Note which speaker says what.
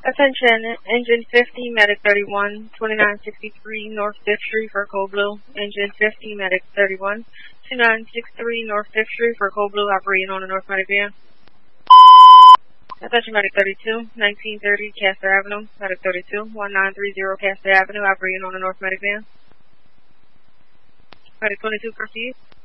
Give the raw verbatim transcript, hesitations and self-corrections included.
Speaker 1: Attention, Engine fifty, Medic thirty-one, twenty-nine sixty-three North fifth Street for Code Blue. Engine fifty, Medic thirty-one, twenty-nine sixty-three North fifth Street for Code Blue, operating on the North Medic van. Attention, Medic thirty-two, nineteen thirty Castor Avenue. Medic thirty-two, nineteen thirty Castor Avenue, operating on the North Medic van. Medic twenty-two, proceed.